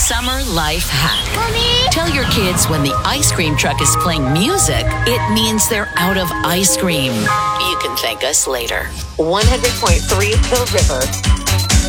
summer life hack. Mommy? Tell your kids when the ice cream truck is playing music, it means they're out of ice cream. You can thank us later. 100.3 Hill River.